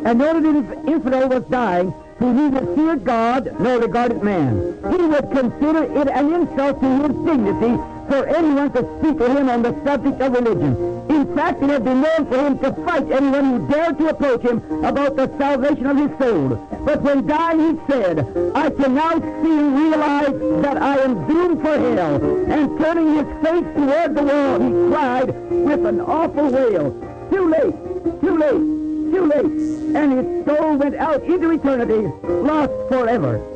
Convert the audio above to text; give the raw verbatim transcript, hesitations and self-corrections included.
and noted that if Israel was dying, who neither feared God nor regarded man, he would consider it an insult to his dignity for anyone to speak to him on the subject of religion. In fact, it had been known for him to fight anyone who dared to approach him about the salvation of his soul. But when dying, he said, I can now see and realize that I am doomed for hell. And turning his face toward the wall, he cried with an awful wail, too late, too late, too late. And his soul went out into eternity, lost forever.